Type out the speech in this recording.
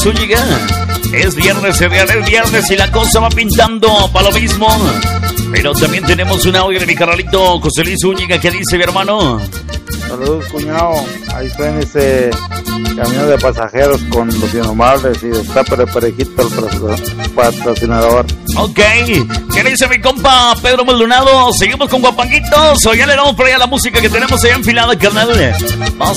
Zúñiga. Es viernes y la cosa va pintando para lo mismo. Pero también tenemos un audio de mi carnalito José Luis Zúñiga que dice, mi hermano. Saludos, cuñado. Ahí está en ese camión de pasajeros con los innomables y está parejito el patrocinador. Ok, ¿qué dice mi compa Pedro Maldonado? Seguimos con guapanguitos o ya le damos por allá la música que tenemos allá enfilada, carnal. Vamos